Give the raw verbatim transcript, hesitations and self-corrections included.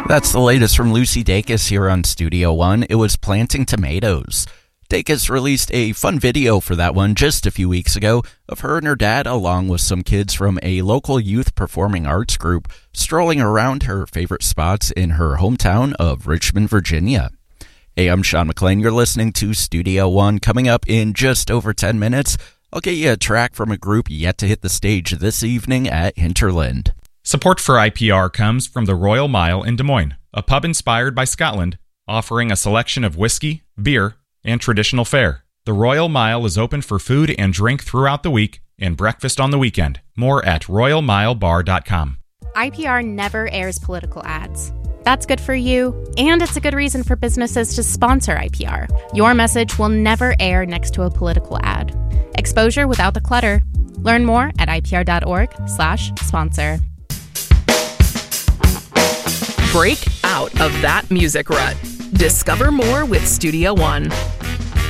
That's the latest from Lucy Dacus here on Studio One. It was Planting Tomatoes. Dacus released a fun video for that one just a few weeks ago of her and her dad, along with some kids from a local youth performing arts group, strolling around her favorite spots in her hometown of Richmond, Virginia. Hey, I'm Sean McLean. You're listening to Studio One. Coming up in just over ten minutes, I'll get you a track from a group yet to hit the stage this evening at Hinterland. Support for I P R comes from the Royal Mile in Des Moines, a pub inspired by Scotland, offering a selection of whiskey, beer, and traditional fare. The Royal Mile is open for food and drink throughout the week and breakfast on the weekend. More at royal mile bar dot com. I P R never airs political ads. That's good for you, and it's a good reason for businesses to sponsor I P R. Your message will never air next to a political ad. Exposure without the clutter. Learn more at ipr.org slash sponsor. Break out of that music rut. Discover more with Studio One.